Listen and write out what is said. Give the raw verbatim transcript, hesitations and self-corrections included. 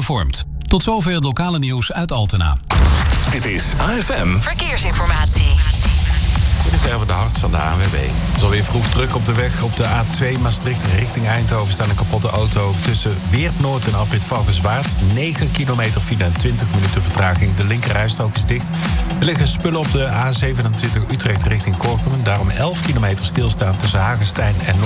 gevormd. Tot zover het lokale nieuws uit Altena. Dit is A F M Verkeersinformatie. Dit is Erwin de Hart van de A N W B. Het is alweer vroeg druk op de weg. Op de A twee Maastricht richting Eindhoven staat een kapotte auto tussen Weert-Noord en afrit Valkenswaard. negen kilometer file en twintig minuten vertraging. De linkerrijstrook is dicht. Er liggen spullen op de A zevenentwintig Utrecht richting Korkum. Daarom elf kilometer stilstaan tussen Hagestein en Noord.